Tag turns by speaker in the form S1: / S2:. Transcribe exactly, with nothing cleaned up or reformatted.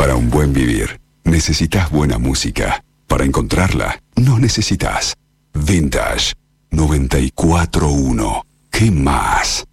S1: Para un buen vivir, necesitas buena música. Para encontrarla, no necesitas. Vintage noventa y cuatro punto uno. ¿Qué más?